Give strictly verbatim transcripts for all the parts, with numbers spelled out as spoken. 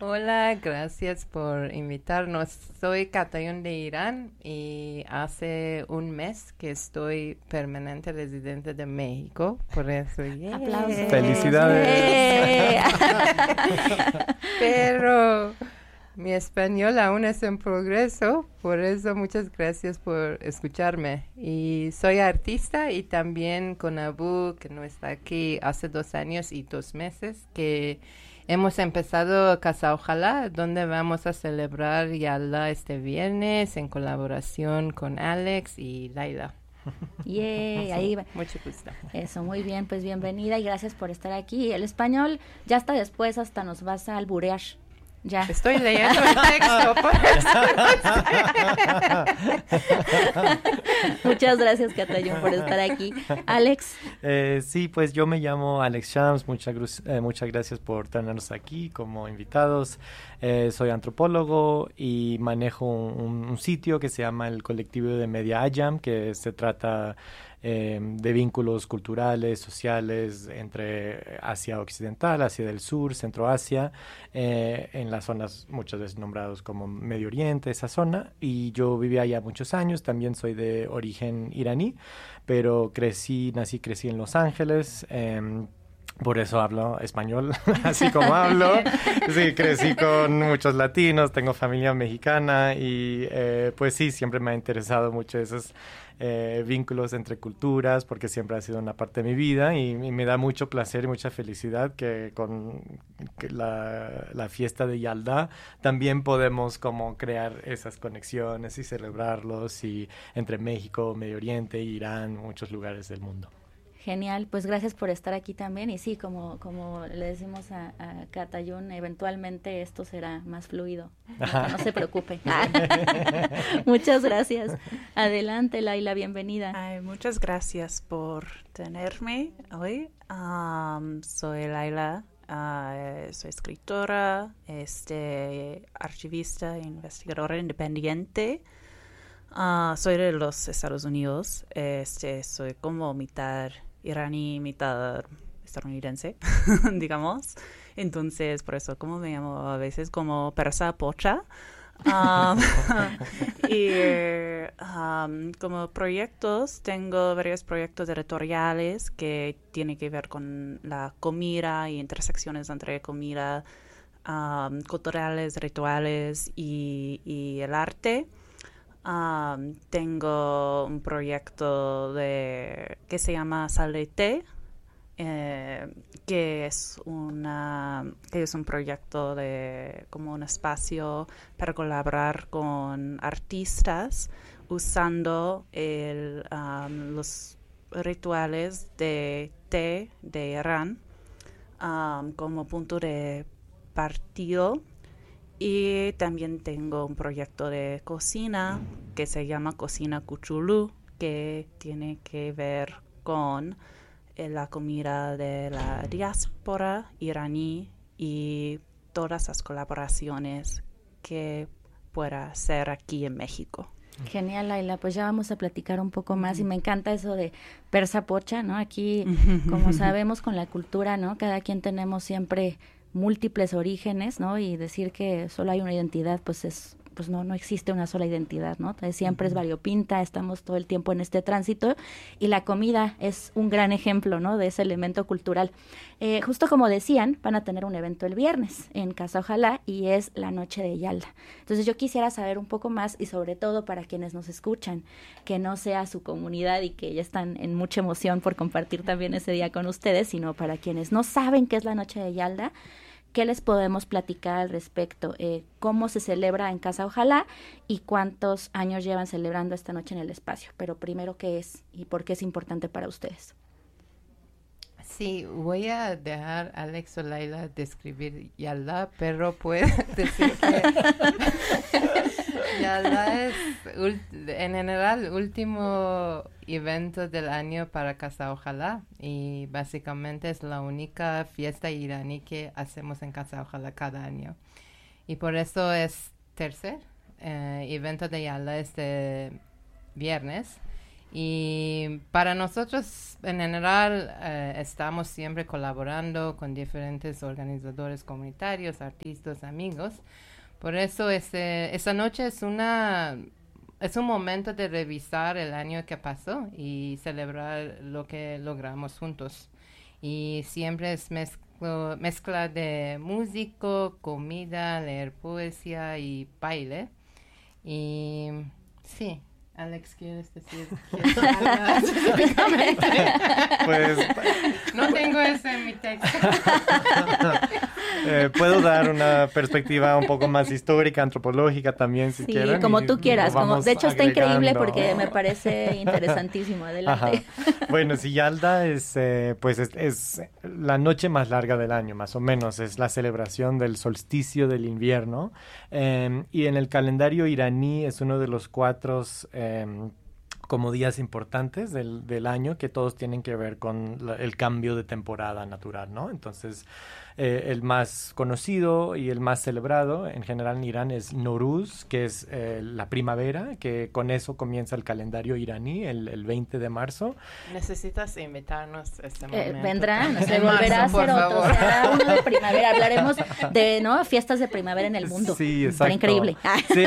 Hola, gracias por invitarnos. Soy Katayun de Irán y hace un mes que estoy permanente residente de México, por eso. Yeah. Aplausos. Felicidades. Yeah. Pero mi español aún es en progreso, por eso muchas gracias por escucharme. Y soy artista y también con Abu, que no está aquí, hace dos años y dos meses que hemos empezado Casa Ojalá, donde vamos a celebrar Yalda este viernes en colaboración con Alex y Laila. Yeah, ahí va. Mucho gusto. Eso, muy bien, pues bienvenida y gracias por estar aquí. El español ya hasta después hasta nos vas a alburear. Ya. Estoy leyendo el texto, por eso. Muchas gracias, Katayun, por estar aquí. Alex. Eh, sí, pues yo me llamo Alex Shams, muchas, eh, muchas gracias por tenernos aquí como invitados. Eh, soy antropólogo y manejo un, un sitio que se llama el Colectivo de Media Ayam, que se trata eh, de vínculos culturales, sociales entre Asia Occidental, Asia del Sur, Centro Asia, eh, en las zonas muchas veces nombrados como Medio Oriente, esa zona. Y yo viví allá muchos años, también soy de origen iraní, pero crecí, nací, crecí en Los Ángeles. Eh, Por eso hablo español, así como hablo. Sí, crecí con muchos latinos, tengo familia mexicana y eh, pues sí, siempre me ha interesado mucho esos eh, vínculos entre culturas porque siempre ha sido una parte de mi vida y, y me da mucho placer y mucha felicidad que con que la, la fiesta de Yalda también podemos como crear esas conexiones y celebrarlos y entre México, Medio Oriente, Irán, muchos lugares del mundo. Genial, pues gracias por estar aquí también y sí, como, como le decimos a, a Katayun, eventualmente esto será más fluido, no, no se preocupe. Muchas gracias. Adelante, Laila, bienvenida. Ay, muchas gracias por tenerme hoy. Um, soy Laila, uh, soy escritora, este, archivista e investigadora independiente. Uh, soy de los Estados Unidos, este, soy como mitad iraní, mitad estadounidense, digamos. Entonces, por eso como me llamo a veces como persa pocha. Um, y um, como proyectos, tengo varios proyectos editoriales que tienen que ver con la comida y intersecciones entre comida, um, culturales, rituales y, y el arte. Um, tengo un proyecto de que se llama Salete, eh, que es una que es un proyecto de como un espacio para colaborar con artistas usando el, um, los rituales de té de Irán um, como punto de partida. Y también tengo un proyecto de cocina que se llama Cocina Kuchulu, que tiene que ver con eh, la comida de la diáspora iraní y todas las colaboraciones que pueda hacer aquí en México. Genial, Laila, pues ya vamos a platicar un poco más y me encanta eso de persa pocha, ¿no? Aquí, como sabemos, con la cultura, ¿no? Cada quien tenemos siempre múltiples orígenes, ¿no? Y decir que solo hay una identidad, pues es, pues no, no existe una sola identidad, ¿no? Siempre uh-huh. es variopinta, estamos todo el tiempo en este tránsito y la comida es un gran ejemplo, ¿no? De ese elemento cultural. Eh, justo como decían, van a tener un evento el viernes en Casa Ojalá y es la noche de Yalda. Entonces yo quisiera saber un poco más y sobre todo para quienes nos escuchan, que no sea su comunidad y que ya están en mucha emoción por compartir también ese día con ustedes, sino para quienes no saben qué es la noche de Yalda, ¿qué les podemos platicar al respecto? Eh, ¿Cómo se celebra en Casa Ojalá y cuántos años llevan celebrando esta noche en el espacio? Pero primero, ¿qué es y por qué es importante para ustedes? Sí, voy a dejar a Alex o Laila describir Yalda, pero puedo decir que Yalda es en general el último evento del año para Casa Ojalá y básicamente es la única fiesta iraní que hacemos en Casa Ojalá cada año. Y por eso es tercer eh, evento de Yalda este viernes. Y para nosotros, en general, eh, estamos siempre colaborando con diferentes organizadores comunitarios, artistas, amigos. Por eso ese, esa noche es una es un momento de revisar el año que pasó y celebrar lo que logramos juntos. Y siempre es mezclo, mezcla de músico, comida, leer poesía y baile. Y sí. Alex, ¿quieres decir? ¿Quieres hablar específicamente? Pues, no tengo eso en mi texto. eh, puedo dar una perspectiva un poco más histórica, antropológica también, si sí, quieren. Sí, como tú quieras. Como, de hecho, está agregando. increíble porque me parece interesantísimo. Adelante. Ajá. Bueno, sí, Yalda es, eh, pues es, es la noche más larga del año, más o menos. Es la celebración del solsticio del invierno. Eh, y en el calendario iraní es uno de los cuatro... Eh, como días importantes del, del año que todos tienen que ver con la, el cambio de temporada natural, ¿no? Entonces, eh, el más conocido y el más celebrado en general en Irán es Nowruz, que es eh, la primavera, que con eso comienza el calendario iraní, el, el veinte de marzo. Necesitas invitarnos a este Eh, momento. vendrán, se volverá a hacer otro, será uno de primavera, hablaremos de, ¿no? Fiestas de primavera en el mundo. Sí, exacto. Para increíble. Sí,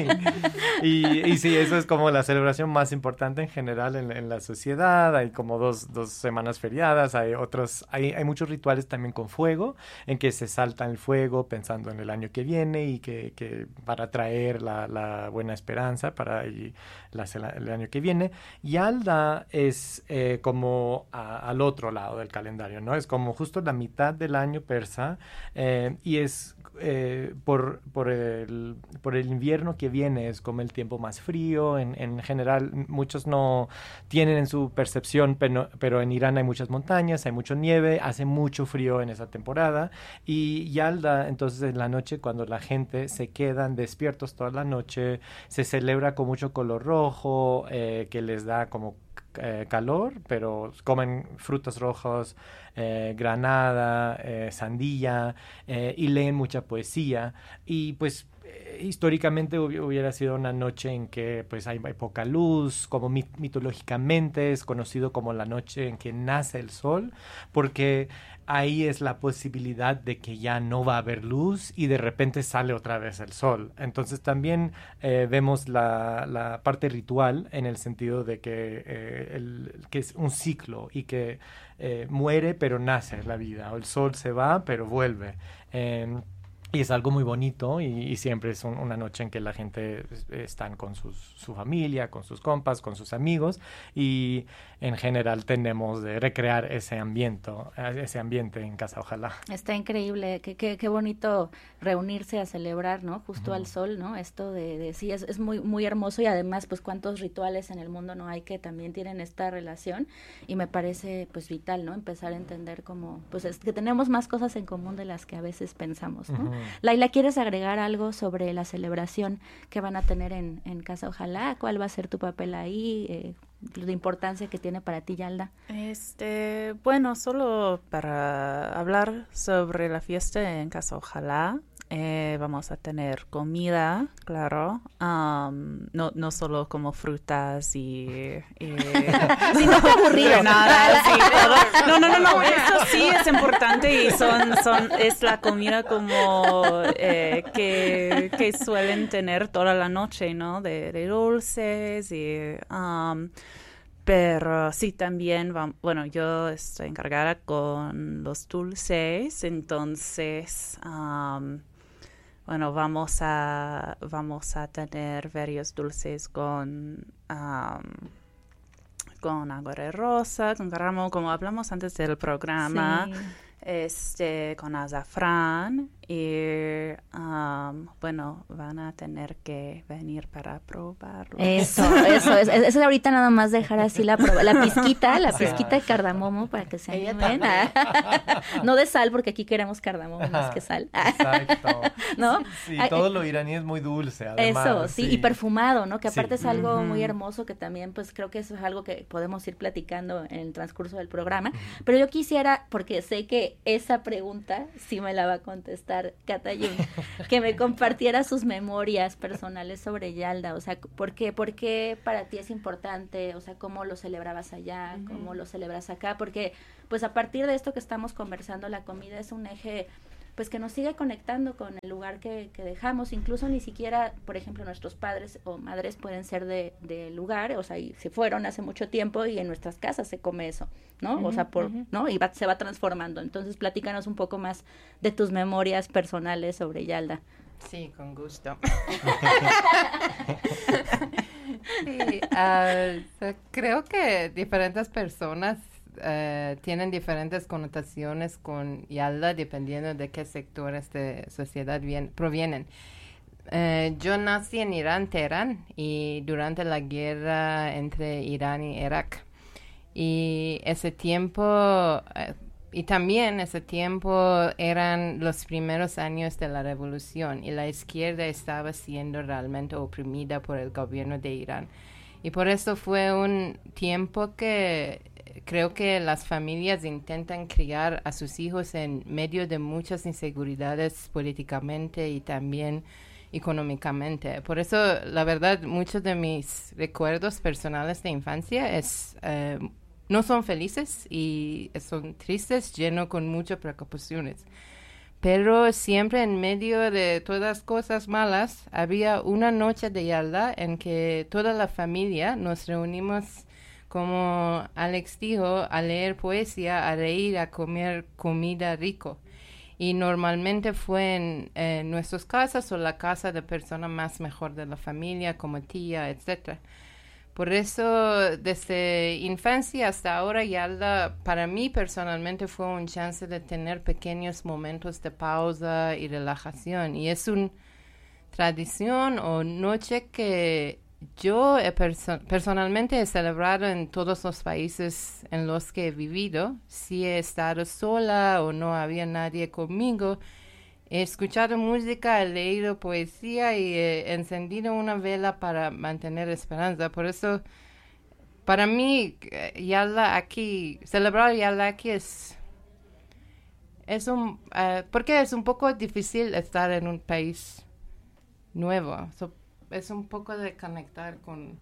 y, y sí, eso es como la celebración más importante en general en, en la sociedad. Hay como dos, dos semanas feriadas, hay otros, hay, hay muchos rituales también con fuego, en que se salta el fuego pensando en el año que viene y que, que para traer la, la buena esperanza para y la, el año que viene. Yalda es eh, como a, al otro lado del calendario, ¿no? Es como justo la mitad del año persa eh, y es eh, por, por, el, por el invierno que viene, es como el tiempo más frío. En, en general, muchos no tienen en su percepción, pero, pero en Irán hay muchas montañas, hay mucha nieve, hace mucho frío en esa temporada. Y Yalda, entonces en la noche, cuando la gente se quedan despiertos toda la noche, se celebra con mucho color rojo, eh, que les da como Eh, calor, pero comen frutos rojos, eh, granada, eh, sandía, eh, y leen mucha poesía. Y pues eh, históricamente hubi- hubiera sido una noche en que pues hay, hay poca luz, como mit- mitológicamente es conocido como la noche en que nace el sol, porque ahí es la posibilidad de que ya no va a haber luz y de repente sale otra vez el sol. Entonces también eh, vemos la, la parte ritual en el sentido de que, eh, el, que es un ciclo y que eh, muere pero nace la vida, o el sol se va pero vuelve. Eh, Y es algo muy bonito y, y siempre es un, una noche en que la gente están con sus, su familia, con sus compas, con sus amigos, y en general tenemos de recrear ese ambiente, ese ambiente en Casa Ojalá. Está increíble, qué, qué, qué bonito reunirse a celebrar, ¿no? Justo Uh-huh. al sol, ¿no? Esto de, de sí, es, es muy, muy hermoso, y además, pues, cuántos rituales en el mundo no hay que también tienen esta relación, y me parece, pues, vital, ¿no? Empezar a entender como, pues, es que tenemos más cosas en común de las que a veces pensamos, ¿no? Uh-huh. Laila, ¿quieres agregar algo sobre la celebración que van a tener en, en Casa Ojalá? ¿Cuál va a ser tu papel ahí? Eh, la importancia que tiene para ti, Yalda. Este, bueno, solo para hablar sobre la fiesta en Casa Ojalá, eh, vamos a tener comida, claro, um, no, no solo como frutas y... y si no te aburrido. Nada, sí, todo. No, no, no, no, eso sí es importante, y son, son, es la comida como eh, que, que suelen tener toda la noche, ¿no? De, de dulces y... Um, Pero sí, también, va, bueno, yo estoy encargada con los dulces, entonces, um, bueno, vamos a, vamos a tener varios dulces con, um, con agua de rosa, con caramelo, como hablamos antes del programa, Sí. este, con azafrán, y, um, bueno, van a tener que venir para probarlo. Eso, eso, es, es, es ahorita nada más dejar así la prueba, la pizquita, la pizquita de cardamomo para que se Ella animen. No de sal, porque aquí queremos cardamomo más que sal. Exacto. ¿No? Sí, Ay, todo lo iraní es muy dulce, además. Eso, sí, y perfumado, ¿no? Que Sí. aparte es algo Ujú. muy hermoso, que también, pues, creo que eso es algo que podemos ir platicando en el transcurso del programa. Pero yo quisiera, porque sé que esa pregunta sí me la va a contestar gustar, Katayun, que me compartiera sus memorias personales sobre Yalda, o sea, ¿por qué, por qué para ti es importante? O sea, ¿cómo lo celebrabas allá? Uh-huh. ¿Cómo lo celebras acá? Porque, pues, a partir de esto que estamos conversando, la comida es un eje, pues, que nos sigue conectando con el lugar que, que dejamos. Incluso ni siquiera, por ejemplo, nuestros padres o madres pueden ser de, de lugar, o sea, y se fueron hace mucho tiempo y en nuestras casas se come eso, ¿no? Uh-huh, o sea, por, uh-huh. ¿no? Y va, se va transformando. Entonces, platícanos un poco más de tus memorias personales sobre Yalda. Sí, con gusto. Sí, uh, so, creo que diferentes personas Uh, tienen diferentes connotaciones con Yalda dependiendo de qué sectores de sociedad bien, provienen. Uh, yo nací en Irán, Teherán, y durante la guerra entre Irán y Irak. Y ese tiempo, uh, y también ese tiempo eran los primeros años de la revolución y la izquierda estaba siendo realmente oprimida por el gobierno de Irán. Y por eso fue un tiempo que creo que las familias intentan criar a sus hijos en medio de muchas inseguridades políticamente y también económicamente. Por eso, la verdad, muchos de mis recuerdos personales de infancia es, eh, no son felices y son tristes, llenos con muchas preocupaciones. Pero siempre en medio de todas cosas malas, había una noche de Yalda en que toda la familia nos reunimos, como Alex dijo, a leer poesía, a reír, a comer comida rico. Y normalmente fue en, en nuestras casas o la casa de persona más mejor de la familia, como tía, etcétera. Por eso, desde infancia hasta ahora, Yalda, para mí personalmente, fue un chance de tener pequeños momentos de pausa y relajación. Y es una tradición o noche que yo he perso- personalmente he celebrado en todos los países en los que he vivido. Si he estado sola o no había nadie conmigo, he escuchado música, he leído poesía y he encendido una vela para mantener esperanza. Por eso, para mí, Yalda aquí, celebrar Yalda aquí es, es un, uh, porque es un poco difícil estar en un país nuevo. So, es un poco de conectar con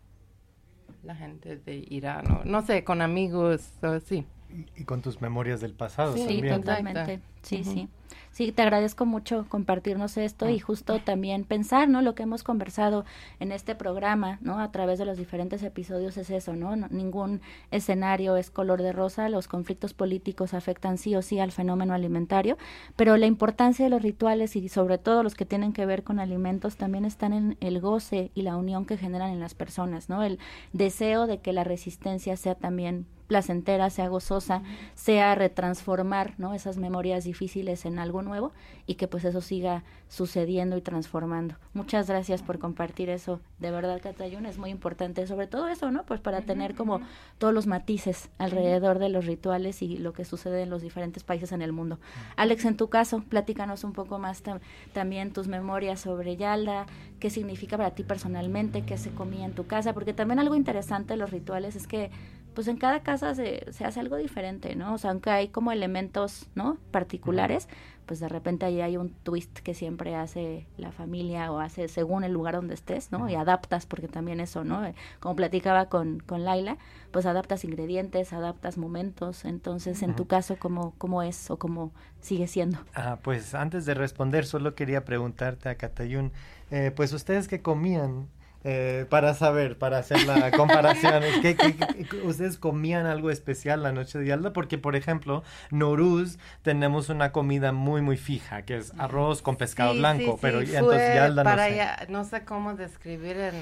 la gente de Irán, o, no sé, con amigos, o, sí. Y, y con tus memorias del pasado sí, también. Sí, totalmente. Sí, uh-huh. sí. Sí, te agradezco mucho compartirnos esto y justo también pensar, ¿no? Lo que hemos conversado en este programa, ¿no? A través de los diferentes episodios es eso, ¿no? no ningún escenario es color de rosa, los conflictos políticos afectan sí o sí al fenómeno alimentario, pero la importancia de los rituales y sobre todo los que tienen que ver con alimentos también están en el goce y la unión que generan en las personas, ¿no? El deseo de que la resistencia sea también placentera, sea gozosa, uh-huh. sea retransformar, ¿no? Esas memorias difíciles en algo nuevo y que pues eso siga sucediendo y transformando. Muchas gracias por compartir eso. De verdad, Katayun, es muy importante, sobre todo eso, ¿no? Pues para uh-huh, tener como uh-huh. todos los matices alrededor uh-huh. de los rituales y lo que sucede en los diferentes países en el mundo. Uh-huh. Alex, en tu caso, platícanos un poco más tam- también tus memorias sobre Yalda, qué significa para ti personalmente, qué se comía en tu casa, porque también algo interesante de los rituales es que pues en cada casa se, se hace algo diferente, ¿no? O sea, aunque hay como elementos, ¿no? Particulares, pues de repente ahí hay un twist que siempre hace la familia o hace según el lugar donde estés, ¿no? Y adaptas, porque también eso, ¿no? Como platicaba con, con Laila, pues adaptas ingredientes, adaptas momentos. Entonces, en uh-huh. tu caso, ¿cómo, cómo es o cómo sigue siendo? Ah, pues antes de responder, solo quería preguntarte a Katayun, eh, pues ustedes qué comían. Eh, para saber, para hacer la comparación, ¿qué, qué, qué, ¿ustedes comían algo especial la noche de Yalda? Porque, por ejemplo, Nowruz tenemos una comida muy, muy fija, que es arroz con pescado sí, blanco, sí, pero sí, entonces Yalda para no sé. Ya, no sé cómo describir en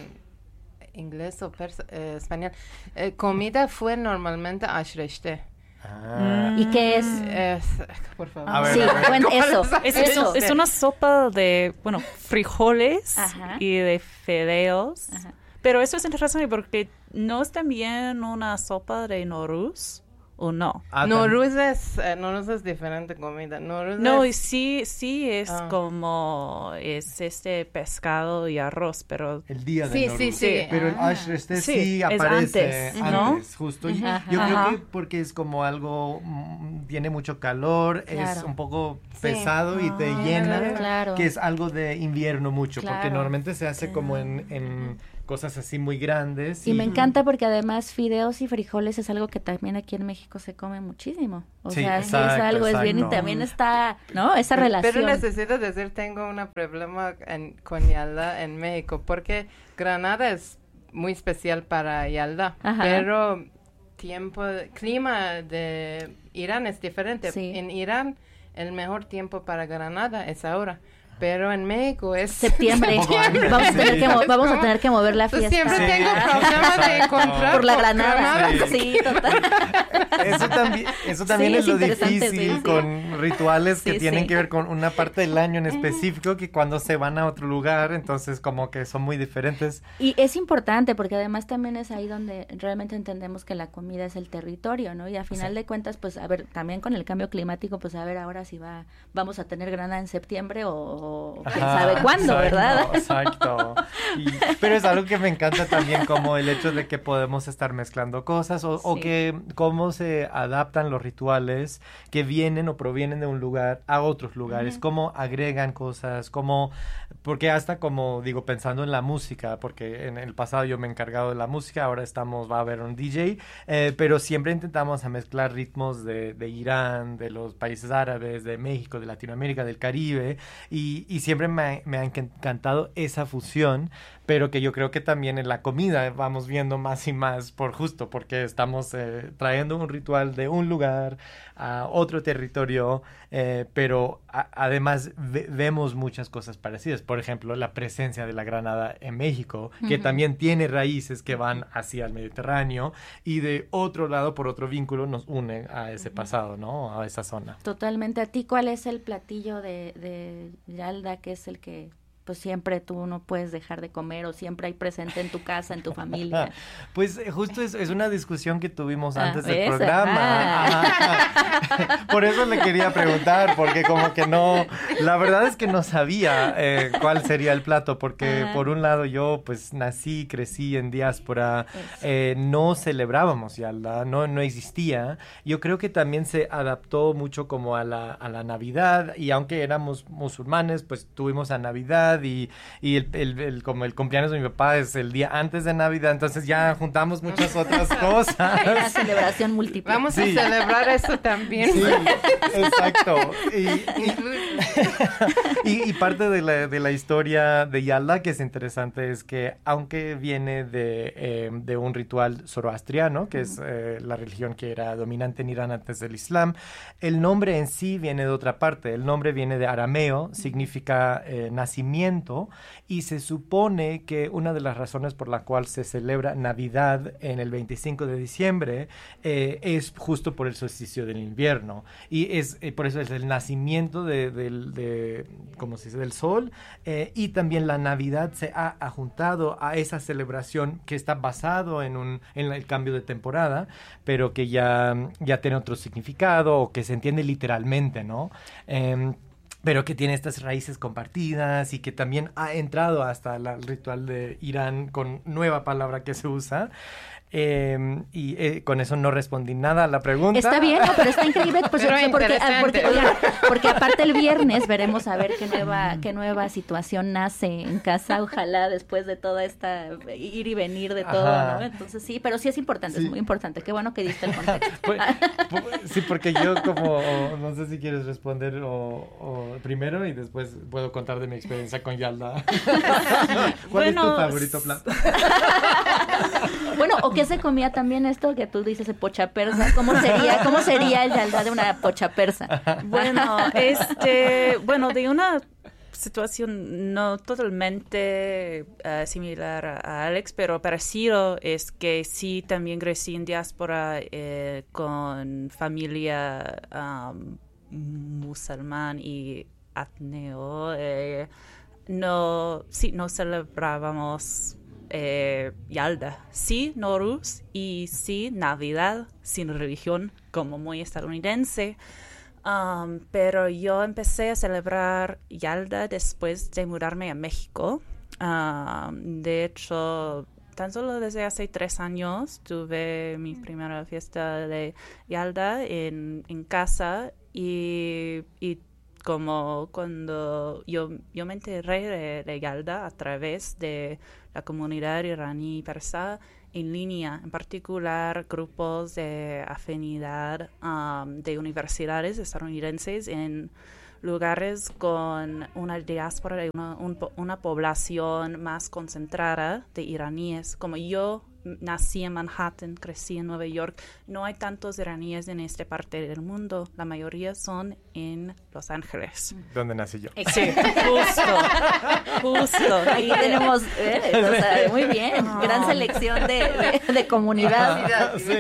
inglés o perso- eh, español. Eh, comida fue normalmente ashreshte. Ah. ¿Y qué es? es por favor. A ver, sí, a ver. bueno, eso, Es, eso. es una sopa de, bueno, frijoles Ajá. y de fideos. Ajá. Pero eso es interesante porque no es también una sopa de Nowruz o no. Ah, Nowruz es, eh, Nowruz es diferente comida. Nowruz No, y es- sí, sí es Ah. como, es este pescado y arroz, pero el día de Sí, Nowruz. sí, sí. Pero el Ah. Ash este Sí, sí, es aparece antes, antes, ¿no? justo. Y Ajá. yo Ajá. creo que porque es como algo, mm, tiene mucho calor, es Claro. un poco Sí. pesado y te Ah, llena, claro. que es algo de invierno mucho, porque Claro. normalmente se hace como en, en cosas así muy grandes. Y me encanta porque además fideos y frijoles es algo que también aquí en México se come muchísimo. O Sí, sea, sí exacto, es algo, es bien y exacto. también está, ¿no? Esa Pero- relación. Pero necesito decir, tengo un problema en, con Yalda en México, porque Granada es muy especial para Yalda, Ajá. pero tiempo, clima de Irán es diferente. Sí. En Irán el mejor tiempo para Granada es ahora, pero en México es Septiembre. Septiembre. Vamos a tener Sí. que, mo- vamos a ¿Cómo? tener que mover la Entonces, fiesta. siempre Sí. tengo problemas de Exacto. encontrar Por la por granada. Sí. Sí, total. Eso también, eso también Sí, es es lo interesante, difícil sí. con rituales que Sí, tienen sí. que ver con una parte del año en específico, que cuando se van a otro lugar, entonces como que son muy diferentes. Y es importante porque además también es ahí donde realmente entendemos que la comida es el territorio, ¿no? Y a final Sí. de cuentas, pues a ver, también con el cambio climático, pues a ver ahora si va, vamos a tener Granada en septiembre o, o quién Ajá, sabe cuándo, exacto, ¿verdad? Exacto. Y- pero es algo que me encanta también, como el hecho de que podemos estar mezclando cosas o, o Sí. que cómo se adaptan los rituales que vienen o provienen de un lugar a otros lugares, Ujú. cómo agregan cosas, cómo, porque hasta como digo, pensando en la música, porque en el pasado yo me he encargado de la música, ahora estamos, va a haber un D J, eh, pero siempre intentamos a mezclar ritmos de, de Irán, de los países árabes, de México, de Latinoamérica, del Caribe, y, y siempre me ha, me ha encantado esa fusión, pero que yo creo que también en la comida vamos viendo más y más por justo, porque estamos eh, trayendo un ritual de un lugar a otro territorio, eh, pero a- además ve- vemos muchas cosas parecidas. Por ejemplo, la presencia de la granada en México, que Ujú. también tiene raíces que van hacia el Mediterráneo, y de otro lado, por otro vínculo, nos une a ese pasado, ¿no? A esa zona. Totalmente. ¿A ti cuál es el platillo de, de Yalda que es el que pues siempre tú no puedes dejar de comer o siempre hay presente en tu casa, en tu familia? Pues eh, justo es, es una discusión que tuvimos Ah, antes del ¿ves? programa. Ah. Ajá. Por eso le quería preguntar, porque como que no, la verdad es que no sabía eh, cuál sería el plato, porque Ajá. por un lado yo pues nací, crecí en diáspora, Eso. eh, no celebrábamos Yalda, no, no existía. Yo creo que también se adaptó mucho como a la, a la Navidad, y aunque éramos musulmanes, pues tuvimos a Navidad y, y el, el- el- como el cumpleaños de mi papá es el día antes de Navidad, entonces ya juntamos muchas otras Una cosas. celebración múltiple. Vamos Sí. a celebrar eso también. Sí, exacto. Y, y- y- y parte de la, de la historia de Yalda que es interesante es que aunque viene de, eh, de un ritual zoroastriano, que es eh, la religión que era dominante en Irán antes del Islam, el nombre en sí viene de otra parte. El nombre viene de arameo, significa eh, nacimiento, y se supone que una de las razones por la cual se celebra Navidad en el veinticinco de diciembre eh, es justo por el solsticio del invierno, y es eh, por eso es el nacimiento de, del- de, ¿cómo se dice?, del sol, eh, y también la Navidad se ha ajuntado a esa celebración que está basado en, un, en el cambio de temporada, pero que ya, ya tiene otro significado o que se entiende literalmente, ¿no? Em, pero que tiene estas raíces compartidas y que también ha entrado hasta la- el ritual de Irán con nueva palabra que se usa. Eh, y eh, con eso no respondí nada a la pregunta. Está bien, no, pero está increíble, pues, Pero porque, porque, ah, porque, interesante. oigan, porque aparte el viernes veremos a ver qué nueva, qué nueva situación nace en casa, ojalá después de toda esta ir y venir de todo, Ajá. ¿no? Entonces sí, pero sí es importante, Sí. es muy importante, qué bueno que diste el contexto. Pues, pu- sí, porque yo como, o no sé si quieres responder o, o primero y después puedo contar de mi experiencia con Yalda. ¿Cuál es tu Bueno, favorito plato? Bueno, o qué se comía también esto que tú dices de pocha persa, ¿cómo sería, cómo sería el Yalda de una pocha persa? Bueno, este, bueno, de una situación no totalmente eh, similar a, a Alex, pero parecido es que sí también crecí en diáspora eh, con familia um, musulmán y atneo. Eh, no, sí, no celebrábamos eh, Yalda. Sí, Nowruz y sí, Navidad sin religión, como muy estadounidense. Um, pero yo empecé a celebrar Yalda después de mudarme a México. Um, de hecho, tan solo desde hace tres años tuve mi primera fiesta de Yalda en, en casa y, y como cuando yo, yo me enteré de, de Yalda a través de la comunidad iraní persa en línea, en particular grupos de afinidad um, de universidades estadounidenses en lugares con una diáspora, una, un, una población más concentrada de iraníes. Como yo nací en Manhattan, crecí en Nueva York, no hay tantos iraníes en esta parte del mundo. La mayoría son en Los Ángeles. ¿Dónde nací yo? Sí, justo, justo. Ahí tenemos, eh, o sea, muy bien, oh. gran selección de, de, de comunidad. Sí.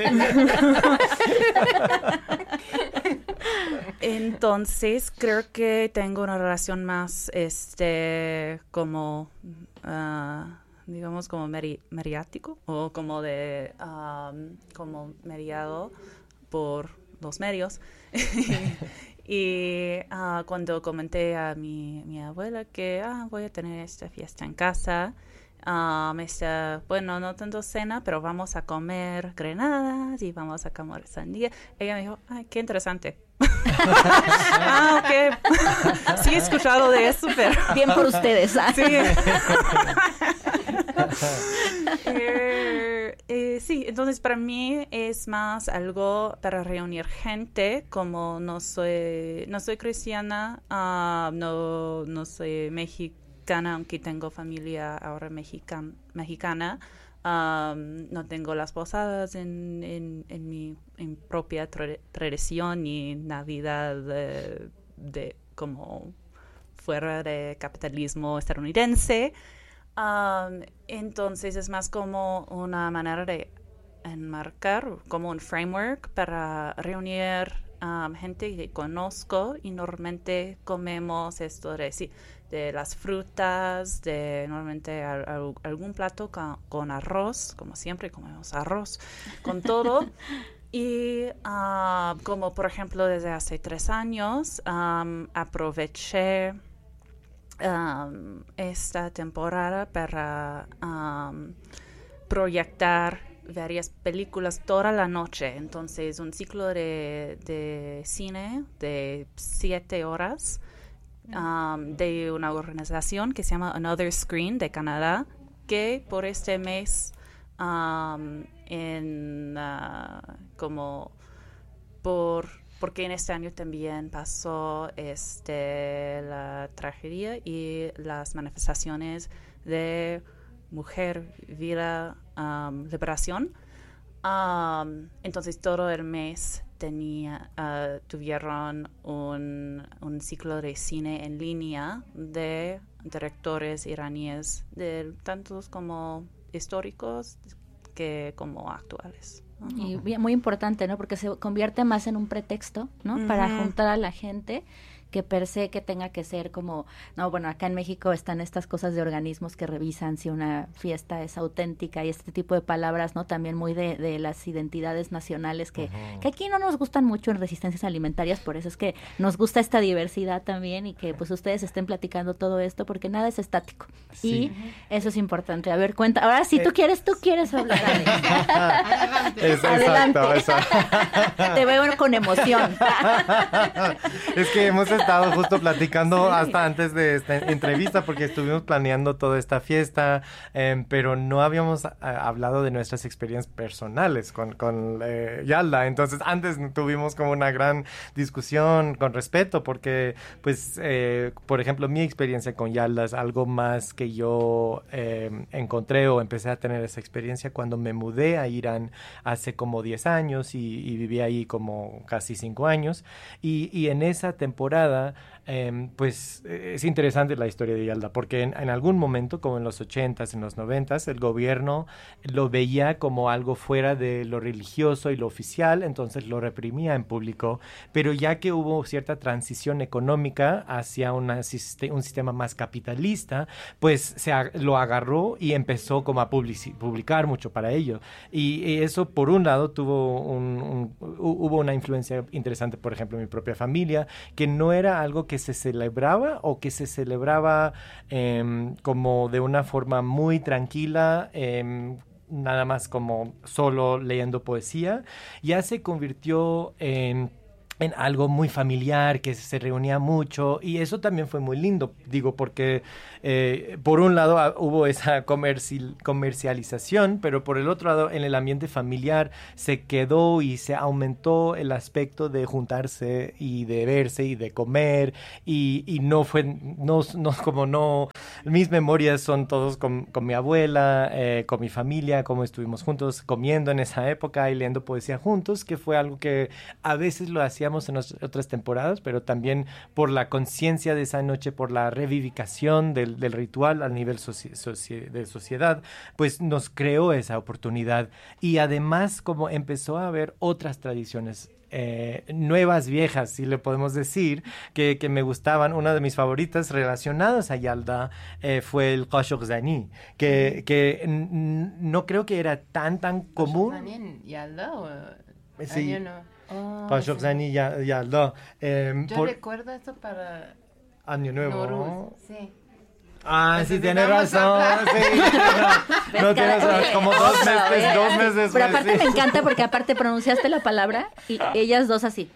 Entonces, creo que tengo una relación más, este, como, uh, digamos, como meri- mediático o como de, um, como mediado por los medios. Y uh, cuando comenté a mi, mi abuela que ah, voy a tener esta fiesta en casa, uh, me decía, bueno, no tanto cena, pero vamos a comer granadas y vamos a comer sandía. Ella me dijo, ay, qué interesante. Ah, ok. Sí he escuchado de eso, pero... Bien por ustedes. ¿Ah? Sí. eh, eh, sí, entonces para mí es más algo para reunir gente, como no soy, no soy cristiana, uh, no, no soy mexicana, aunque tengo familia ahora mexican, mexicana. Um, no tengo las posadas en, en, en mi en propia tra- tradición ni Navidad de, de como fuera de capitalismo estadounidense. Um, entonces es más como una manera de enmarcar, como un framework para reunir um, gente que conozco y normalmente comemos esto de sí. de las frutas, de normalmente a, a, algún plato con, con arroz, como siempre comemos arroz, con todo. Y uh, como por ejemplo desde hace tres años um, aproveché um, esta temporada para um, proyectar varias películas toda la noche. Entonces un ciclo de, de cine de siete horas. Um, de una organización que se llama Another Screen de Canadá, que por este mes um, en uh, como por porque en este año también pasó este la tragedia y las manifestaciones de Mujer, Vida, um, Liberación. Um, entonces todo el mes tenía, uh, tuvieron un, un ciclo de cine en línea de directores iraníes, de tantos como históricos que como actuales. Uh-huh. Y bien, muy importante, ¿no? Porque se convierte más en un pretexto, ¿no? Uh-huh. Para juntar a la gente, que per se que tenga que ser como, no, bueno, acá en México están estas cosas de organismos que revisan si una fiesta es auténtica y este tipo de palabras, ¿no? También muy de, de las identidades nacionales que, uh-huh. que aquí no nos gustan mucho en Resistencias Alimentarias, por eso es que nos gusta esta diversidad también y que pues ustedes estén platicando todo esto porque nada es estático. Sí. Y uh-huh. eso es importante. A ver, cuenta, ahora si eh. tú quieres, tú quieres hablar, Alex. Es, exacto, exacto. Te veo con emoción. Es que hemos estado justo platicando sí. hasta antes de esta entrevista porque estuvimos planeando toda esta fiesta, eh, pero no habíamos uh, hablado de nuestras experiencias personales con, con eh, Yalda. Entonces antes tuvimos como una gran discusión con respeto porque, pues, eh, por ejemplo, mi experiencia con Yalda es algo más que yo eh, encontré o empecé a tener esa experiencia cuando me mudé a Irán hace como diez años y, y viví ahí como casi cinco años y, y en esa temporada eh, pues es interesante la historia de Yalda, porque en, en algún momento, como en los ochentas, en los noventas, el gobierno lo veía como algo fuera de lo religioso y lo oficial, entonces lo reprimía en público, pero ya que hubo cierta transición económica hacia una, un sistema más capitalista, pues se lo agarró y empezó como a publici- publicar mucho para ello. Y, y eso, por un lado, tuvo un, un, hubo una influencia interesante, por ejemplo, en mi propia familia, que no era algo que se celebraba o que se celebraba eh, como de una forma muy tranquila, eh, nada más como solo leyendo poesía. Ya se convirtió en en algo muy familiar, que se reunía mucho, y eso también fue muy lindo, digo, porque eh, por un lado ah, hubo esa comerci- comercialización, pero por el otro lado, en el ambiente familiar se quedó y se aumentó el aspecto de juntarse y de verse y de comer, y, y no fue, no, no, como no, mis memorias son todos con, con mi abuela, eh, con mi familia, como estuvimos juntos comiendo en esa época y leyendo poesía juntos, que fue algo que a veces lo hacíamos en otras temporadas, pero también por la conciencia de esa noche, por la revivificación del, del ritual a nivel soci- soci- de sociedad, pues nos creó esa oportunidad. Y además, como empezó a haber otras tradiciones Eh, nuevas, viejas, si le podemos decir, que, que me gustaban. Una de mis favoritas relacionadas a Yalda eh, fue el Qashq Zani, que, que n- no creo que era tan, tan común. ¿En Yalda o...? Sí. Año no. Oh, Qashq sí. Zani, ya- Yalda. Eh, Yo por recuerdo eso para Año Nuevo. Nowruz, sí. Ah, sí, tiene Necesitamos razón. hablar. Sí, no, no tienes razón. Como dos meses, dos meses después. Pero aparte sí. me encanta porque aparte pronunciaste la palabra y ellas dos así.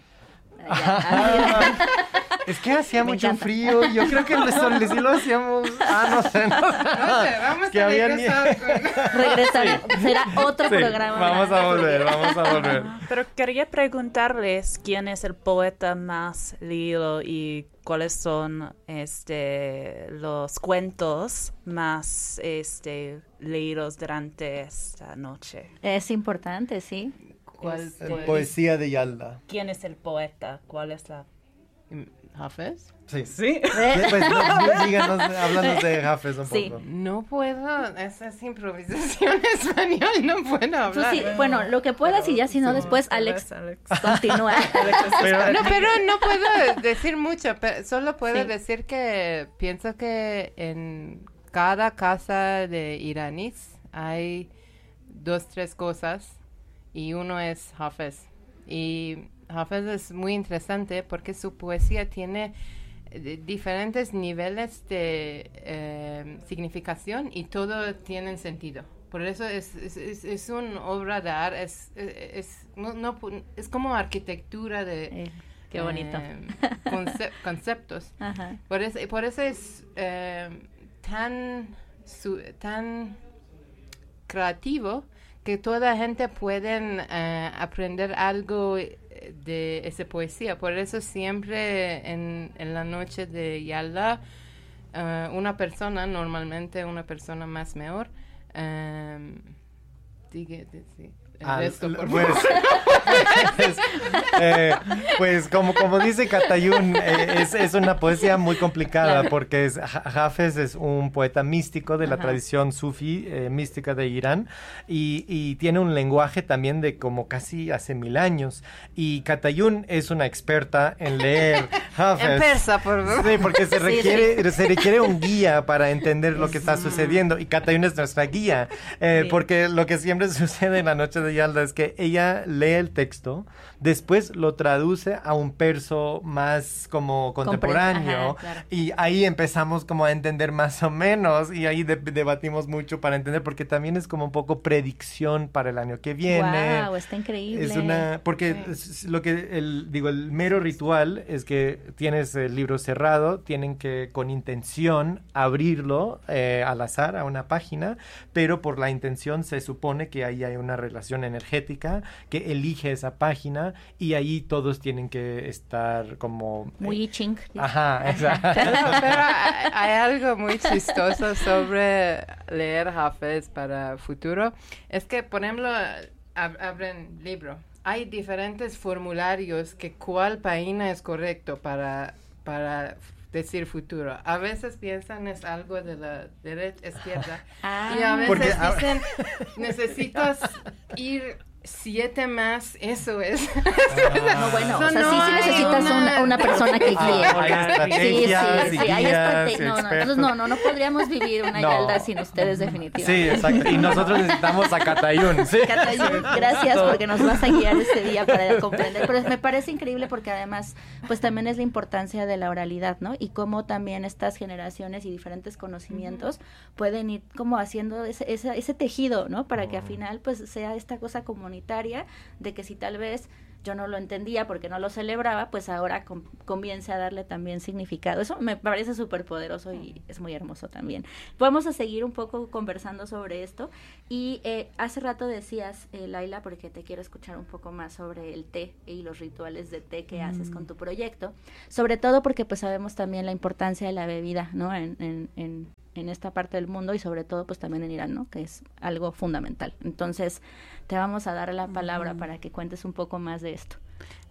Ah, es que hacía Me mucho encanta. frío. Yo creo que les- les- sí lo hacíamos. Ah, no sé. No, No sé, vamos que a había regresar ni- con... Regresar, será otro Sí, programa. vamos a volver, vamos a volver. Pero quería preguntarles quién es el poeta más leído y cuáles son este los cuentos más este leídos durante esta noche. Es importante, sí. ¿Cuál Este, fue? Poesía de Yalda. ¿Quién es el poeta? ¿Cuál es la...? ¿Hafez? Sí. Sí. Pues, no, díganos, háblanos de Hafez un Sí. poco. No puedo, esa es improvisación español, no puedo Tú hablar. sí, bueno, lo que puedas y ya si no después Alex continúa. Pero- No, pero no puedo decir mucho, pero solo puedo Sí. decir que pienso que en cada casa de iraníes hay dos, tres cosas y uno es Hafez. Y Hafez es muy interesante porque su poesía tiene eh, diferentes niveles de eh, significación y todo tiene sentido. Por eso es, es, es, es una obra de arte, es, es, es, no, no pu- es como arquitectura de... Eh, qué bonito. eh, conce- conceptos. Ajá. Por eso, por eso es eh, tan, su- tan creativo que toda gente puede eh, aprender algo de esa poesía. Por eso siempre en, en la noche de Yalda, eh, una persona, normalmente una persona más mejor, eh, diga, di- sí, el Ah, resto, l- por pues, pues, eh, pues como, como dice Katayun, eh, es, es una poesía muy complicada Claro. porque es, Ha- Hafez es un poeta místico de la Ajá. tradición sufí eh, mística de Irán y, y tiene un lenguaje también de como casi hace mil años y Katayun es una experta en leer Hafez. En persa, por favor. Sí, porque se Sí, requiere, se requiere un guía para entender lo que está sucediendo y Katayun es nuestra guía, eh, Sí. porque lo que siempre sucede en la noche de Yalda es que ella lee el texto, después lo traduce a un perso más como contemporáneo Ajá, claro. y ahí empezamos como a entender más o menos y ahí de- debatimos mucho para entender porque también es como un poco predicción para el año que viene. Wow, está increíble. Es una, porque Sí. es- lo que el, digo, el mero ritual es que tienes el libro cerrado, tienen que con intención abrirlo eh, al azar a una página, pero por la intención se supone que ahí hay una relación energética que elige esa página y ahí todos tienen que estar como... Muy I Ching. Ajá, exacto. Pero, pero hay, hay algo muy chistoso sobre leer Hafez para futuro. Es que, por ejemplo, ab- abren libro. Hay diferentes formularios que cuál página es correcto para, para decir futuro. A veces piensan es algo de la derecha, izquierda. Ah, y a veces porque, dicen, necesitas ir siete más, eso es. Ah, no, bueno, So, o sea, no sí, sí hay necesitas una- una, una persona que guíe. Ah, hay estrategias sí, sí, y sí, hay guías, estrate- no, no, expertos. entonces no, no, no podríamos vivir una No. Yalda sin ustedes definitivamente. Sí, exacto. Y nosotros necesitamos a Catayún. ¿sí? Catayún, gracias porque nos vas a guiar este día para comprender. Pero me parece increíble porque además, pues también es la importancia de la oralidad, ¿no? Y cómo también estas generaciones y diferentes conocimientos uh-huh. pueden ir como haciendo ese, ese, ese tejido, ¿no? Para uh-huh. que al final, pues, sea esta cosa comunitaria de que si tal vez yo no lo entendía porque no lo celebraba, pues ahora com- comience a darle también significado. Eso me parece súper poderoso y es muy hermoso también. Vamos a seguir un poco conversando sobre esto. Y eh, hace rato decías, eh, Laila, porque te quiero escuchar un poco más sobre el té y los rituales de té que mm. haces con tu proyecto. Sobre todo porque pues sabemos también la importancia de la bebida, ¿no? En, en, en, en esta parte del mundo y sobre todo pues también en Irán, ¿no? Que es algo fundamental. Entonces, te vamos a dar la palabra mm. para que cuentes un poco más de esto.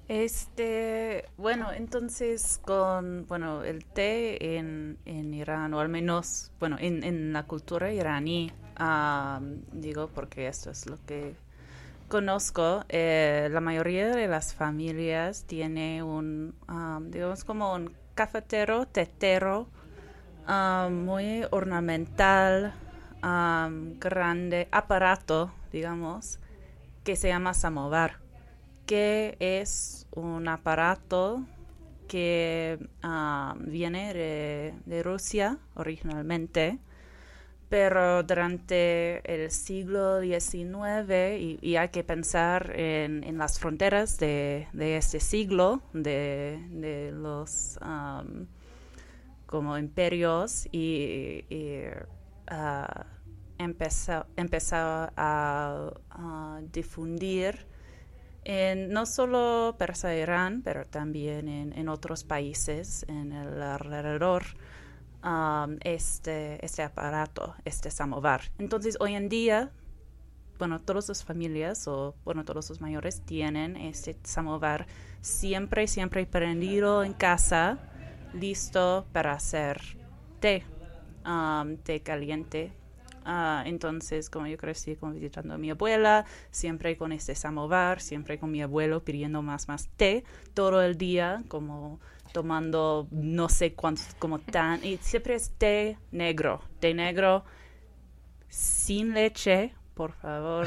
Este, bueno, entonces con, bueno, el té en, en Irán, o al menos, bueno, en, en la cultura iraní, um, digo porque esto es lo que conozco, eh, la mayoría de las familias tiene un, um, digamos como un cafetero, tetero, um, muy ornamental, um, grande, aparato, digamos, que se llama samovar, que es un aparato que uh, viene de, de Rusia originalmente, pero durante el siglo diecinueve, y, y hay que pensar en, en las fronteras de, de este siglo, de, de los um, como imperios, y, y uh, empezó, empezó a, a difundir en no solo Persia e Irán, pero también en, en otros países en el alrededor, um, este, este aparato, este samovar. Entonces, hoy en día, bueno, todas las familias, o bueno, todos los mayores tienen este samovar siempre, siempre prendido en casa, listo para hacer té, um, té caliente. Uh, entonces, como yo crecí como visitando a mi abuela, siempre con este samovar, siempre con mi abuelo pidiendo más, más té, todo el día, como tomando no sé cuánto, como tan, y siempre es té negro, té negro sin leche, por favor.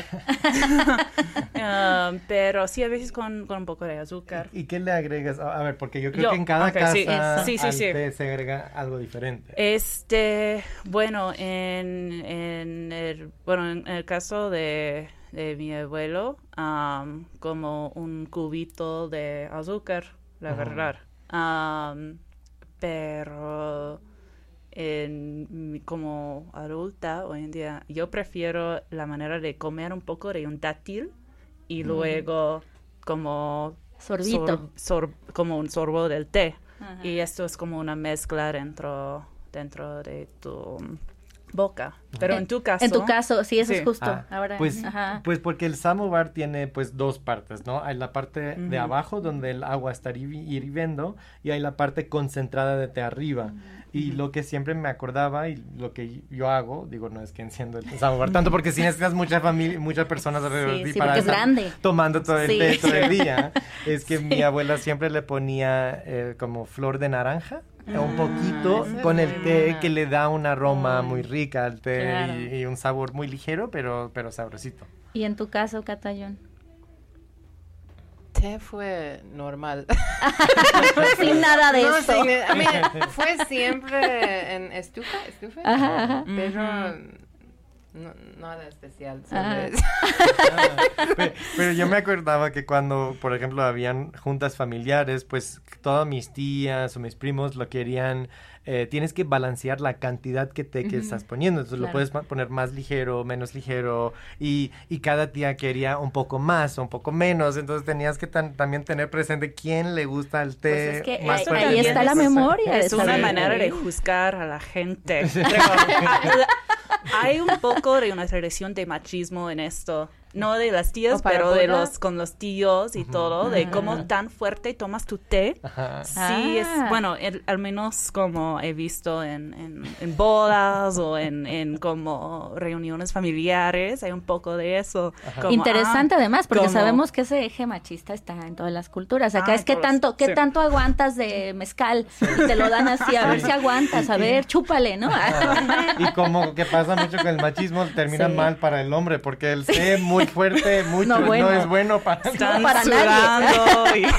uh, pero sí, a veces con, con un poco de azúcar. ¿Y qué le agregas? A ver, porque yo creo yo, que en cada okay, casa sí, sí, al sí, té sí. se agrega algo diferente. Este, bueno, en, en, el, bueno, en el caso de, de mi abuelo, um, como un cubito de azúcar, la uh-huh. verdad. Um, pero en, como adulta hoy en día, yo prefiero la manera de comer un poco de un dátil y uh-huh. luego como sorbito, sor, sor, como un sorbo del té. Uh-huh. Y esto es como una mezcla dentro, dentro de tu boca. Pero en, en tu caso... En tu caso, sí, eso sí. es justo. Ah, Ahora, pues, ajá. pues porque el samovar tiene pues dos partes, ¿no? Hay la parte uh-huh. de abajo donde el agua está hirviendo y hay la parte concentrada de té arriba. Uh-huh. Y lo que siempre me acordaba y lo que yo hago, digo, no es que enciendo el samovar tanto porque si necesitas mucha familia, muchas personas alrededor sí, de ti sí, para estar grande. tomando todo el sí. té todo el día, es que sí. mi abuela siempre le ponía eh, como flor de naranja. Ah, un poquito con el té buena. Que le da un aroma mm. muy rica al té claro. y, y un sabor muy ligero, pero, pero sabrosito. ¿Y en tu caso, Catayún? Té fue normal. Sin nada de no, eso. Sin, I mean, fue siempre en estufa, estufa, ajá, ajá. pero uh-huh. no, nada especial sobre eso. Ah, pero, pero yo me acordaba que cuando, por ejemplo, habían juntas familiares, pues todas mis tías o mis primos lo querían, eh, tienes que balancear la cantidad que té que uh-huh. estás poniendo, entonces claro. lo puedes ma- poner más ligero, menos ligero, y, y cada tía quería un poco más o un poco menos, entonces tenías que tan, también tener presente quién le gusta el té. Pues es que más ahí, ahí está la memoria. Es una manera de juzgar a la gente. Hay un poco de una tradición de machismo en esto. no de las tías, pero de los con los tíos y uh-huh. todo, de uh-huh. cómo tan fuerte tomas tu té. Uh-huh. Sí, ah. es, bueno, el, al menos como he visto en, en, en bodas o en, en como reuniones familiares, hay un poco de eso. Como, interesante ah, además, porque como, sabemos que ese eje machista está en todas las culturas. Acá ah, es que tanto, ¿qué sí. tanto aguantas de mezcal? Sí. Y te lo dan así, a sí. ver si aguantas, a ver, chúpale, ¿no? Y como que pasa mucho con el machismo, termina sí. mal para el hombre, porque el té muy fuerte, mucho, no, bueno. no es bueno para, no, para nadie. Y...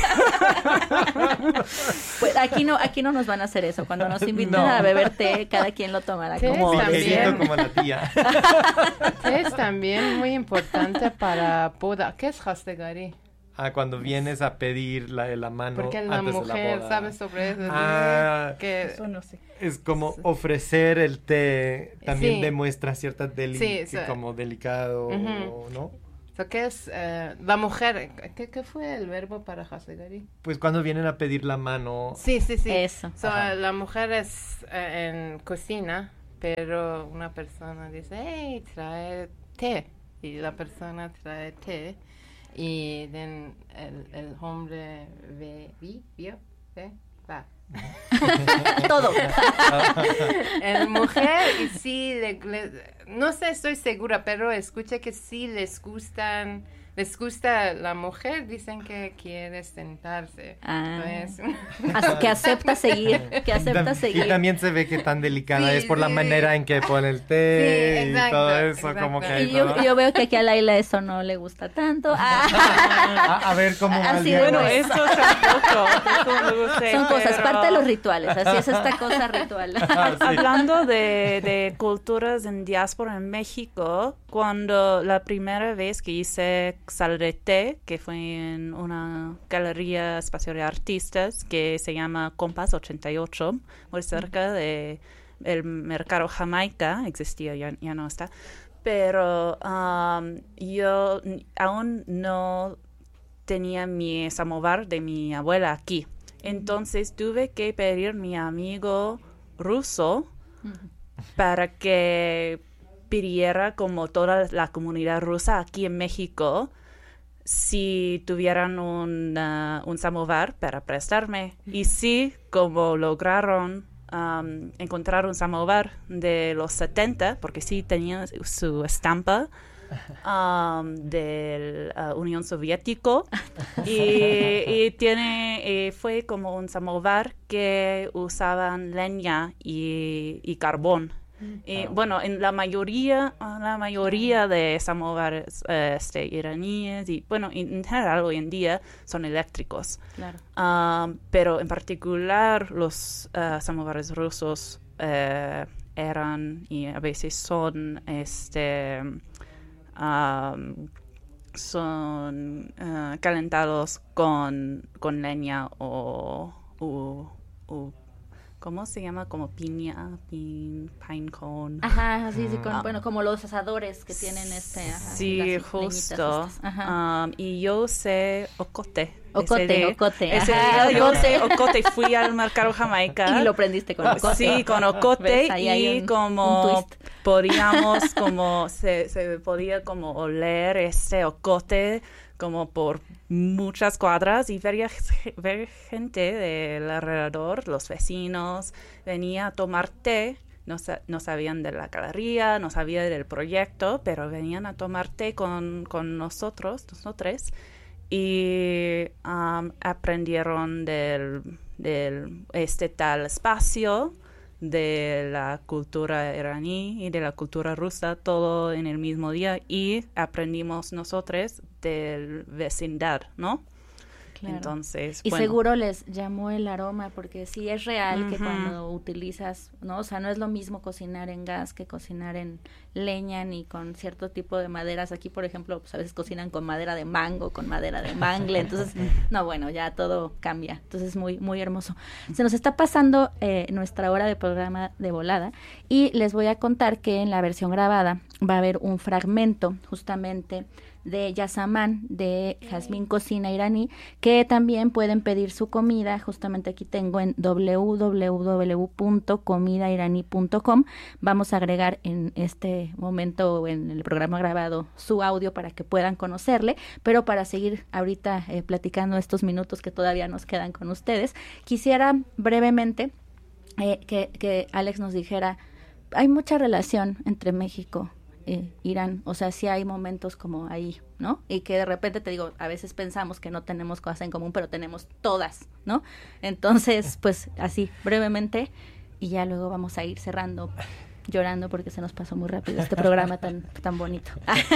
pues aquí no, aquí no nos van a hacer eso. Cuando nos inviten no. a beber té, cada quien lo tomará como también. como la tía. Té es también muy importante para boda. ¿Qué es Hastegari? Ah, cuando vienes a pedir la, la mano porque la antes mujer de la boda. sabe sobre eso. Ah, que eso no sé. Es como ofrecer el té, también sí. demuestra cierta deli sí, so, como delicado, uh-huh. ¿no? So, ¿qué es uh, la mujer? ¿Qué, ¿Qué fue el verbo para Hastegari? Pues cuando vienen a pedir la mano. Sí, sí, sí. Eso. So, la mujer es uh, en cocina, pero una persona dice, hey, trae té. Y la persona trae té. Y then el, el hombre ve, vi, vio, ve, va. Todo. El mujer, y sí, le, le, no sé, estoy segura, pero escuché que sí les gustan, les gusta la mujer, dicen que quiere sentarse. Ah. Pues, que acepta seguir, que acepta seguir. Y también se ve que tan delicada sí, es por sí. la manera en que pone el té sí, exacto, y todo eso, exacto. como que... Y yo, yo veo que aquí a Laila eso no le gusta tanto. Ah. a, a ver cómo va el así día. Bueno, eso tampoco. Son cosas, pero... parte de los rituales, así es esta cosa ritual. Ah, sí. Hablando de, de culturas en diáspora en México, cuando la primera vez que hice Xalrete, que fue en una galería espacio de artistas que se llama Compás ochenta y ocho, muy cerca de el mercado Jamaica, existía, ya, ya no está, pero um, yo aún no tenía mi samovar de mi abuela aquí, entonces tuve que pedir a mi amigo ruso para que pidiera como toda la comunidad rusa aquí en México si tuvieran un, uh, un samovar para prestarme. Y sí, como lograron um, encontrar un samovar de los setenta, porque sí tenía su estampa um, de la uh, Unión Soviética, y, y tiene, y fue como un samovar que usaban leña y, y carbón. Y oh. bueno, en la mayoría, la mayoría de samovares uh, este, iraníes y bueno, en general hoy en día son eléctricos. Claro. Um, pero en particular los uh, samovares rusos uh, eran y a veces son este um, son uh, calentados con, con leña o, o, o ¿cómo se llama? Como piña, pin, pine cone. Ajá, sí, sí, con, ah. bueno, como los asadores que tienen este, ajá, sí, justo. Um, y yo usé ocote. Ocote, ese ocote. Ese Ajá, día yo usé ocote, fui al mercado Jamaica. Y lo prendiste con ocote. Sí, con ocote y un, como un podíamos, como se, se podía como oler este ocote como por muchas cuadras y veía, ver gente del alrededor, los vecinos, venía a tomar té, no, no sabían de la galería, no sabían del proyecto, pero venían a tomar té con, con nosotros, nosotros, y um, aprendieron del, del este tal espacio, de la cultura iraní y de la cultura rusa, todo en el mismo día, y aprendimos nosotros del vecindad, ¿no? Claro. Entonces, y bueno. seguro les llamó el aroma, porque sí es real uh-huh. que cuando utilizas, ¿no? O sea, no es lo mismo cocinar en gas que cocinar en leña ni con cierto tipo de maderas. Aquí, por ejemplo, pues a veces cocinan con madera de mango, con madera de mangle, entonces, no, bueno, ya todo cambia. Entonces, muy, muy hermoso. Se nos está pasando eh, nuestra hora de programa de volada y les voy a contar que en la versión grabada va a haber un fragmento justamente de Yasaman, de Jazmín Cocina Iraní, que también pueden pedir su comida. Justamente aquí tengo en doble u doble u doble u punto comida iraní punto com. Vamos a agregar en este momento, en el programa grabado, su audio para que puedan conocerle, pero para seguir ahorita eh, platicando estos minutos que todavía nos quedan con ustedes, quisiera brevemente eh, que, que Alex nos dijera, hay mucha relación entre México Eh, Irán, o sea, sí hay momentos como ahí, ¿no? Y que de repente, te digo, a veces pensamos que no tenemos cosas en común, pero tenemos todas, ¿no? Entonces, pues así, brevemente, y ya luego vamos a ir cerrando, llorando porque se nos pasó muy rápido este programa tan, tan bonito.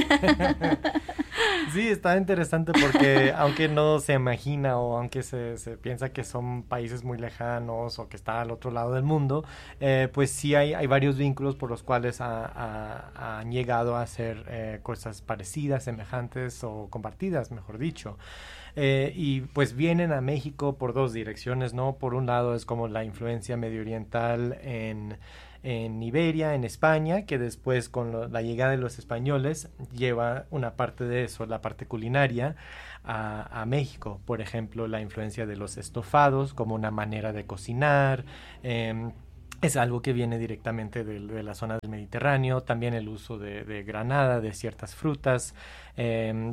Sí, está interesante porque aunque no se imagina o aunque se, se piensa que son países muy lejanos o que está al otro lado del mundo, eh, pues sí hay, hay varios vínculos por los cuales ha, ha, han llegado a hacer eh, cosas parecidas, semejantes o compartidas, mejor dicho. Eh, y pues vienen a México por dos direcciones, ¿no? Por un lado es como la influencia medio oriental en... en Iberia, en España, que después con lo, la llegada de los españoles lleva una parte de eso, la parte culinaria, a, a México. Por ejemplo, la influencia de los estofados como una manera de cocinar, eh, es algo que viene directamente de, de la zona del Mediterráneo, también el uso de, de granada, de ciertas frutas, eh,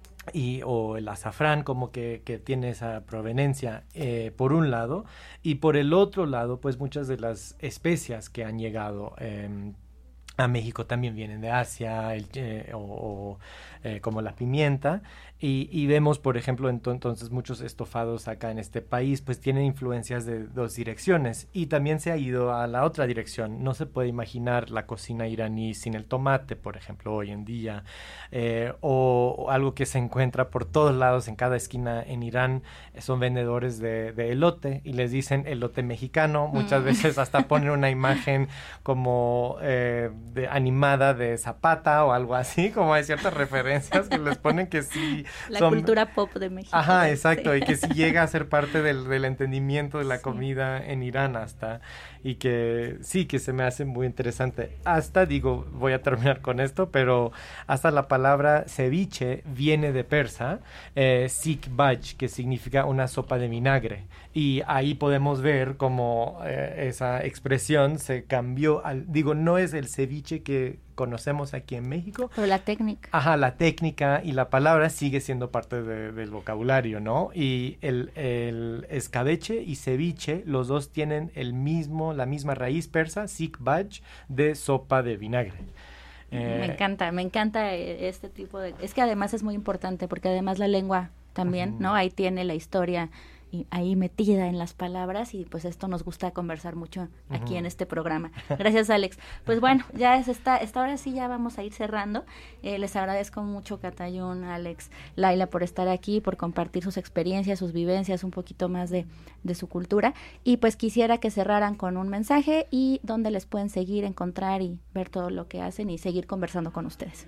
y o el azafrán como que, que tiene esa proveniencia eh, por un lado, y por el otro lado pues muchas de las especias que han llegado eh, a México también vienen de Asia, el, eh, o, o eh, como la pimienta, y, y vemos por ejemplo ento, entonces muchos estofados acá en este país pues tienen influencias de dos direcciones, y también se ha ido a la otra dirección. No se puede imaginar la cocina iraní sin el tomate, por ejemplo, hoy en día, eh, o, o algo que se encuentra por todos lados, en cada esquina en Irán, son vendedores de, de elote, y les dicen elote mexicano, muchas mm. veces hasta ponen una imagen como eh, de, animada de Zapata o algo así, como hay ciertas referencias que les ponen que sí la son... cultura pop de México. Ajá, exacto, sí. Y que sí llega a ser parte del, del entendimiento de la sí. comida en Irán hasta, y que sí, que se me hace muy interesante. Hasta, digo, voy a terminar con esto, pero hasta la palabra ceviche viene de persa, eh, sikbaj, que significa una sopa de vinagre, y ahí podemos ver cómo eh, esa expresión se cambió, al, digo, no es el ceviche que conocemos aquí en México. Pero la técnica. Ajá, la técnica y la palabra sigue siendo parte de, del vocabulario, ¿no? Y el, el escabeche y ceviche, los dos tienen el mismo, la misma raíz persa, sikbaj, de sopa de vinagre. Eh, me encanta, me encanta este tipo de... Es que además es muy importante porque además la lengua también, uh-huh. ¿no? Ahí tiene la historia y ahí metida en las palabras, y pues esto nos gusta conversar mucho aquí uh-huh. en este programa. Gracias, Alex. Pues bueno, ya es esta, esta hora sí ya vamos a ir cerrando. Eh, les agradezco mucho, Katayun, Alex, Laila, por estar aquí, por compartir sus experiencias, sus vivencias, un poquito más de, de su cultura, y pues quisiera que cerraran con un mensaje y dónde les pueden seguir, encontrar y ver todo lo que hacen y seguir conversando con ustedes.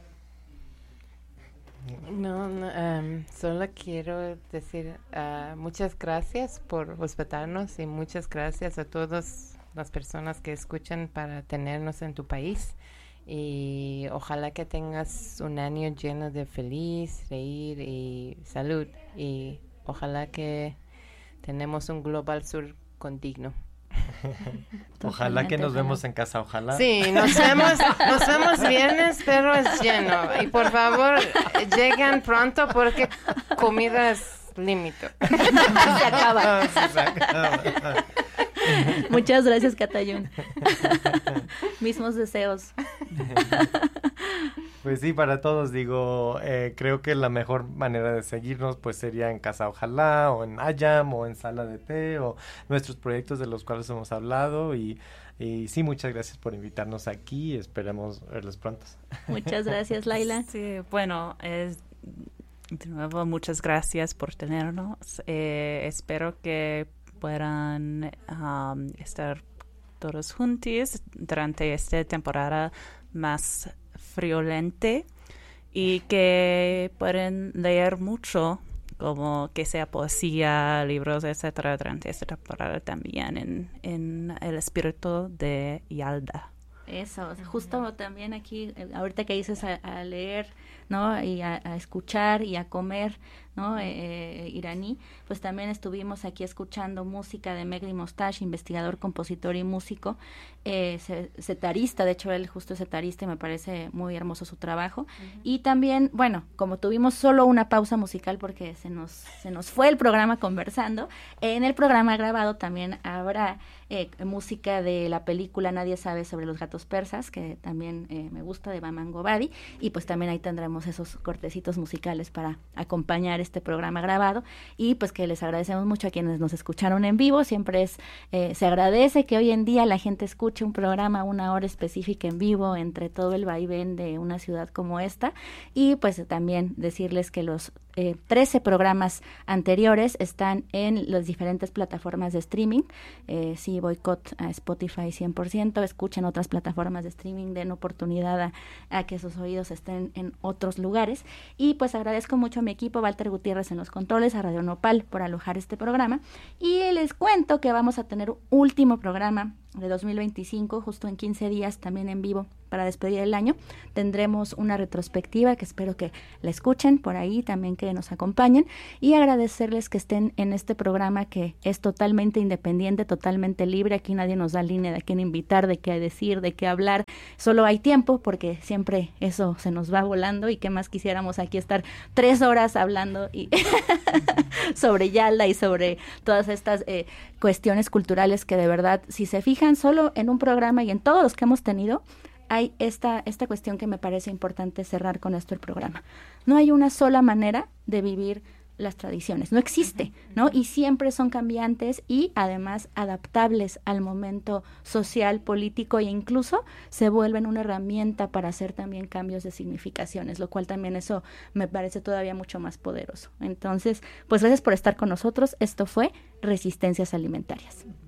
No, no um, solo quiero decir uh, muchas gracias por hospedarnos y muchas gracias a todas las personas que escuchan para tenernos en tu país, y ojalá que tengas un año lleno de feliz, reír y salud, y ojalá que tenemos un Global Sur contigno. Ojalá que nos vemos en casa, ojalá. Sí, nos vemos, nos vemos viernes, pero es lleno. Y por favor, lleguen pronto porque comida es límite. Se acaba. Sí, se acaba. Muchas gracias, Katayun. Mismos deseos. Pues sí, para todos, digo, eh, creo que la mejor manera de seguirnos pues sería en Casa Ojalá, o en Ayam, o en Sala de Té, o nuestros proyectos de los cuales hemos hablado, y, y sí, muchas gracias por invitarnos aquí, y esperemos verlos pronto. Muchas gracias, Laila. Sí, bueno, es, de nuevo, muchas gracias por tenernos. Eh, espero que puedan um, estar todos juntos durante esta temporada más friolente, y que pueden leer mucho, como que sea poesía, libros, etcétera, durante esta temporada también en, en el espíritu de Yalda. Eso, justo también aquí, eh, ahorita que dices a, a leer, ¿no? Y a, a escuchar y a comer, ¿no? Eh, eh, iraní, pues también estuvimos aquí escuchando música de Megri Mostash, investigador, compositor y músico, eh, setarista, de hecho él justo es setarista y me parece muy hermoso su trabajo. Uh-huh. Y también, bueno, como tuvimos solo una pausa musical porque se nos, se nos fue el programa conversando, en el programa grabado también habrá eh, música de la película Nadie sabe sobre los gatos persas, que también eh, me gusta, de Bamán Gobadi, y pues también ahí tendremos esos cortecitos musicales para acompañar este programa grabado, y pues que les agradecemos mucho a quienes nos escucharon en vivo. Siempre es, eh, se agradece que hoy en día la gente escuche un programa una hora específica en vivo entre todo el vaivén de una ciudad como esta, y pues también decirles que los eh, trece programas anteriores están en las diferentes plataformas de streaming. Eh, sí, boicot a Spotify cien por ciento, escuchen otras plataformas de streaming, den oportunidad a, a que sus oídos estén en otros lugares, y pues agradezco mucho a mi equipo, Walter Gutiérrez en los controles, a Radio Nopal por alojar este programa, y les cuento que vamos a tener un último programa de dos mil veinticinco, justo en quince días, también en vivo, para despedir el año. Tendremos una retrospectiva que espero que la escuchen por ahí, también que nos acompañen, y agradecerles que estén en este programa que es totalmente independiente, totalmente libre. Aquí nadie nos da línea de a quién invitar, de qué decir, de qué hablar. Solo hay tiempo, porque siempre eso se nos va volando, y qué más quisiéramos aquí estar tres horas hablando y sobre Yalda y sobre todas estas eh, cuestiones culturales que de verdad, si se fijan solo en un programa y en todos los que hemos tenido, hay esta, esta cuestión que me parece importante cerrar con esto el programa. No hay una sola manera de vivir las tradiciones, no existe, ¿no? Y siempre son cambiantes y además adaptables al momento social, político, e incluso se vuelven una herramienta para hacer también cambios de significaciones, lo cual también eso me parece todavía mucho más poderoso. Entonces, pues gracias por estar con nosotros. Esto fue Resistencias Alimentarias.